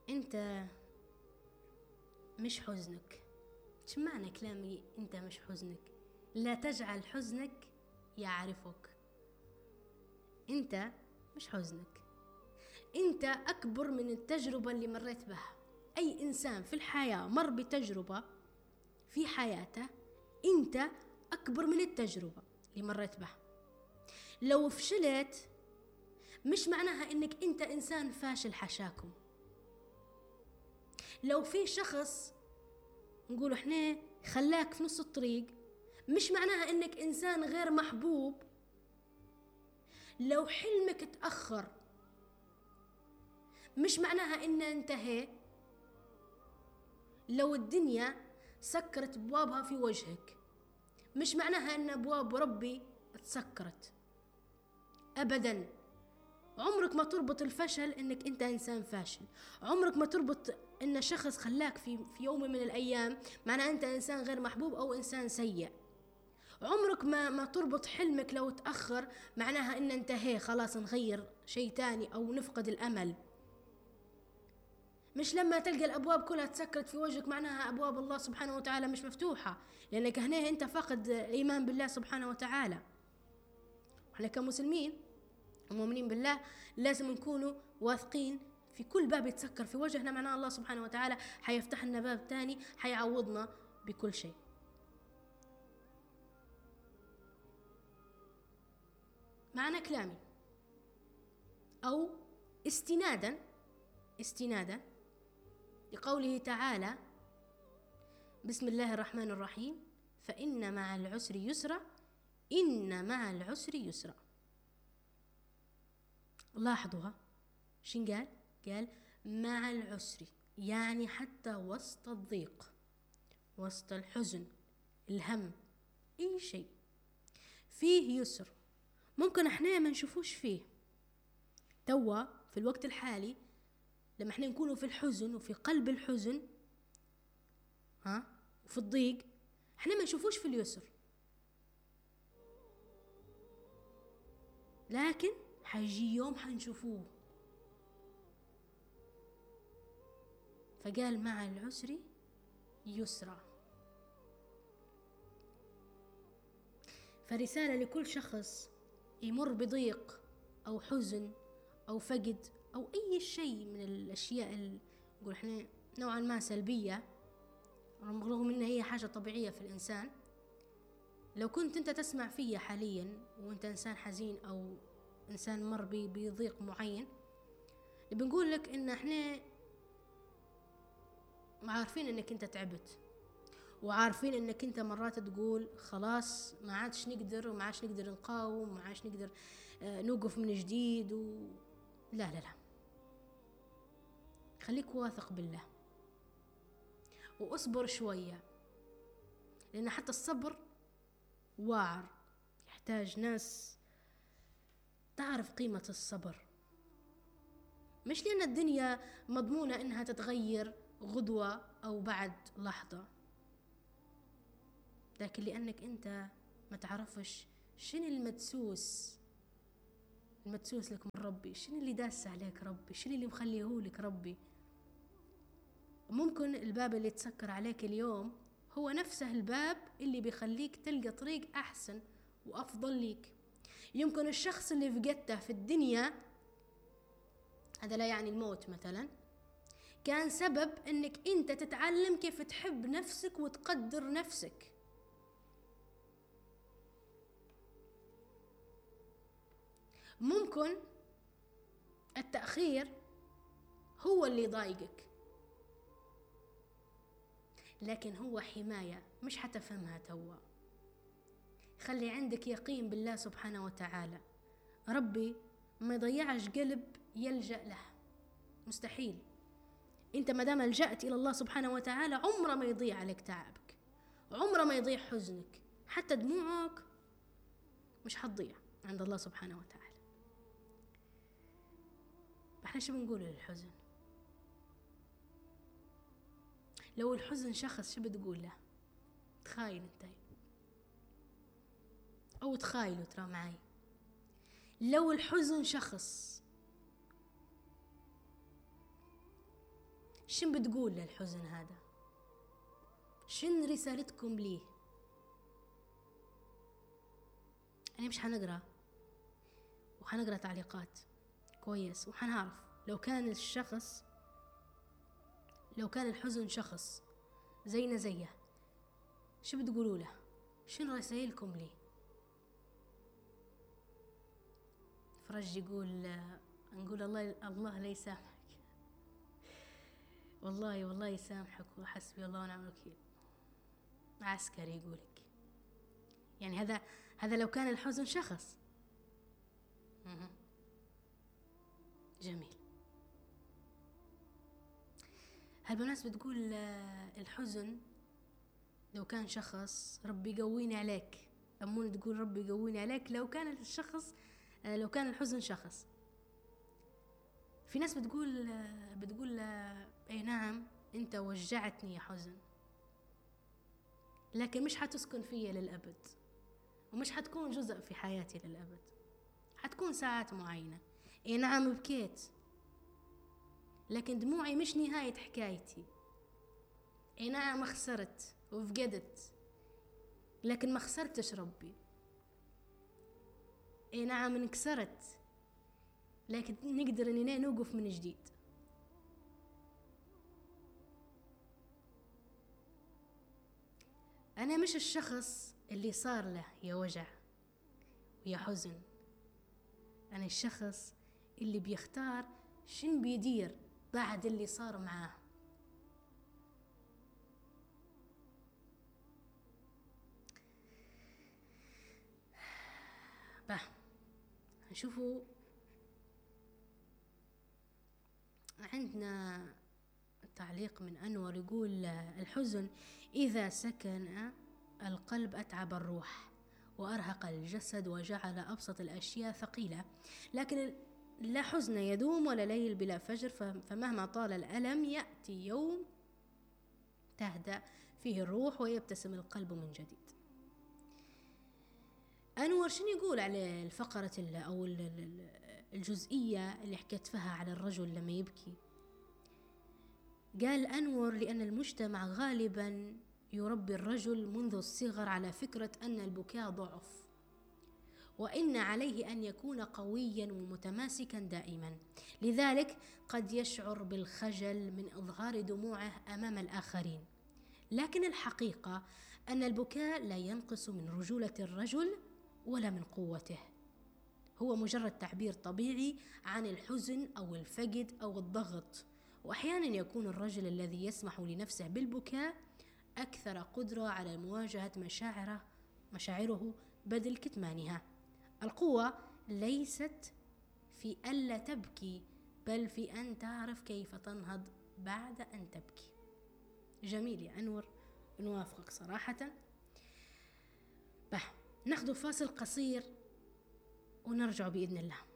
انت مش حزنك. ايش معنى كلامي انت مش حزنك؟ لا تجعل حزنك يعرفك. انت مش حزنك، انت اكبر من التجربة اللي مريت بها. اي انسان في الحياة مر بتجربة في حياته، انت اكبر من التجربة اللي مريت بها. لو فشلت مش معناها انك انت انسان فاشل حشاكم. لو في شخص نقول احنا خلاك في نص الطريق مش معناها انك انسان غير محبوب. لو حلمك تأخر مش معناها انه انتهى. لو الدنيا سكرت ابوابها في وجهك مش معناها ان ابواب ربي تسكرت ابدا. عمرك ما تربط الفشل انك انت انسان فاشل. عمرك ما تربط ان شخص خلاك في يوم من الايام معناه انت انسان غير محبوب او انسان سيء. عمرك ما تربط حلمك لو تأخر معناها ان انتهى خلاص نغير شيء تاني او نفقد الامل. مش لما تلقى الابواب كلها تسكرت في وجهك معناها ابواب الله سبحانه وتعالى مش مفتوحة، لانك هنا انت فاقد ايمان بالله سبحانه وتعالى. احنا كمسلمين ومؤمنين بالله لازم نكونوا واثقين في كل باب يتسكر في وجهنا معناه الله سبحانه وتعالى حيفتح لنا باب تاني حيعوضنا بكل شيء. معنى كلامي أو استنادا لقوله تعالى بسم الله الرحمن الرحيم فإن مع العسر يسرا إن مع العسر يسرا. لاحظوها شين قال مع العسر، يعني حتى وسط الضيق، وسط الحزن، الهم، أي شيء فيه يسر. ممكن احنا ما نشوفوش فيه توا في الوقت الحالي، لما احنا نكونوا في الحزن وفي قلب الحزن وفي الضيق احنا ما نشوفوش في اليسر، لكن حيجي يوم حنشوفوه. فقال مع العسر يسرا. فرسالة لكل شخص يمر بضيق أو حزن أو فقد أو أي شيء من الأشياء اللي نقول إحنا نوعا ما سلبية، رغم إنها هي حاجة طبيعية في الإنسان. لو كنت أنت تسمع فيا حاليا وأنت إنسان حزين أو إنسان مر بضيق معين، بنقول لك إن إحنا عارفين إنك أنت تعبت، وعارفين إنك أنت مرات تقول خلاص ما عادش نقدر وما عادش نقدر نقاوم وما عادش نقدر نوقف من جديد لا لا لا، خليك واثق بالله واصبر شوية، لأن حتى الصبر واعر، يحتاج ناس تعرف قيمة الصبر. مش لأن الدنيا مضمونة إنها تتغير غدوة أو بعد لحظة، لكن لأنك أنت ما تعرفش شنو المدسوس لك من ربي، شنو اللي داس عليك ربي، شنو اللي مخليهولك ربي. ممكن الباب اللي تسكر عليك اليوم هو نفسه الباب اللي بيخليك تلقى طريق أحسن وأفضل ليك. يمكن الشخص اللي فقدته في الدنيا، هذا لا يعني الموت مثلا، كان سبب انك انت تتعلم كيف تحب نفسك وتقدر نفسك. ممكن التأخير هو اللي يضايقك، لكن هو حماية مش حتفهمها توا. خلي عندك يقين بالله سبحانه وتعالى، ربي ما يضيعش قلب يلجأ له، مستحيل. انت ما دام لجأت الى الله سبحانه وتعالى عمره ما يضيع عليك تعبك، عمره ما يضيع حزنك، حتى دموعك مش حتضيع عند الله سبحانه وتعالى. احنا شو بنقول للحزن؟ لو الحزن شخص شو بتقول له؟ تخايل انت او تخايلوا ترى معي، لو الحزن شخص شن بتقول للحزن هذا؟ شن رسالتكم ليه؟ أنا مش حنقرأ وحنقرأ تعليقات كويس وحنعرف لو كان الحزن شخص زينا زيه، شو بتقولوا له؟ شنو رسائلكم ليه؟ فرج يقول نقول الله لا يسامحك. والله يسامحك وحسبي الله ونعم الوكيل. عسكري يقولك يعني هذا لو كان الحزن شخص. جميل. هالبناس بتقول الحزن لو كان شخص ربي يقويني عليك. أمون تقول ربي يقويني عليك لو كان الحزن شخص. في ناس بتقول اي نعم انت وجعتني يا حزن، لكن مش حتسكن فيا للأبد ومش حتكون جزء في حياتي للأبد، حتكون ساعات معينة. اي نعم بكيت، لكن دموعي مش نهاية حكايتي. اي نعم خسرت وفقدت، لكن ما خسرتش ربي. اي نعم انكسرت، لكن نقدر اننا نوقف من جديد. انا مش الشخص اللي صار له يا وجع ويا حزن، انا الشخص اللي بيختار شن بيدير بعد اللي صار معاه. نشوفوا عندنا تعليق من أنور يقول الحزن إذا سكن القلب أتعب الروح وأرهق الجسد وجعل أبسط الأشياء ثقيلة، لكن لا حزن يدوم ولا ليل بلا فجر، فمهما طال الألم يأتي يوم تهدأ فيه الروح ويبتسم القلب من جديد. أنور شنو يقول على الفقرة أو الجزئية اللي حكيت فيها على الرجل لما يبكي؟ قال أنور لأن المجتمع غالبا يربي الرجل منذ الصغر على فكرة أن البكاء ضعف، وإن عليه أن يكون قويا ومتماسكا دائما، لذلك قد يشعر بالخجل من إظهار دموعه أمام الآخرين. لكن الحقيقة أن البكاء لا ينقص من رجولة الرجل ولا من قوته، هو مجرد تعبير طبيعي عن الحزن أو الفقد أو الضغط. وأحيانا يكون الرجل الذي يسمح لنفسه بالبكاء أكثر قدرة على مواجهة مشاعره بدل كتمانها. القوة ليست في ألا تبكي، بل في أن تعرف كيف تنهض بعد أن تبكي. جميل يا أنور، نوافقك صراحة. ناخذ فاصل قصير ونرجع بإذن الله.